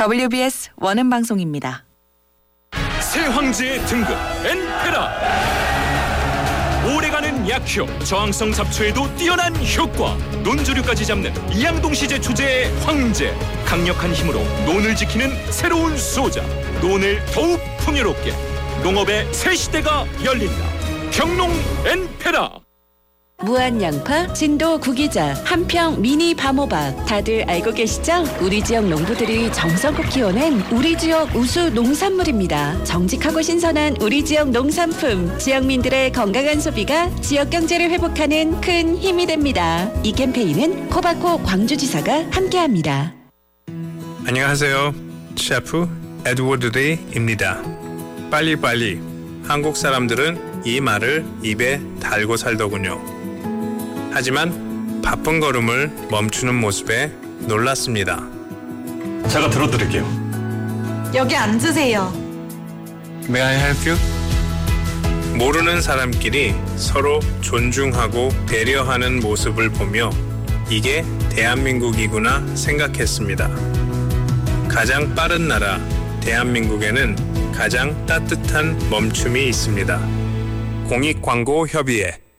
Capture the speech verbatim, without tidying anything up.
더블유비에스 원음 방송입니다. 새 황제의 등급 엔페라. 오래가는 약효, 저항성 잡초에도 뛰어난 효과, 논조류까지 잡는 이양동시제 주제의 황제. 강력한 힘으로 논을 지키는 새로운 소자, 논을 더욱 풍요롭게. 농업의 새 시대가 열린다. 경농 엔페라. 무한 양파, 진도 구기자, 한평 미니 바모박 다들 알고 계시죠? 우리 지역 농부들이 정성껏 키워낸 우리 지역 우수 농산물입니다. 정직하고 신선한 우리 지역 농산품, 지역민들의 건강한 소비가 지역 경제를 회복하는 큰 힘이 됩니다. 이 캠페인은 코바코 광주지사가 함께합니다. 안녕하세요. 셰프 에드워드 리입니다. 빨리빨리. 한국 사람들은 이 말을 입에 달고 살더군요. 하지만 바쁜 걸음을 멈추는 모습에 놀랐습니다. 제가 들어드릴게요. 여기 앉으세요. May I help you? 모르는 사람끼리 서로 존중하고 배려하는 모습을 보며 이게 대한민국이구나 생각했습니다. 가장 빠른 나라 대한민국에는 가장 따뜻한 멈춤이 있습니다. 공익광고협의회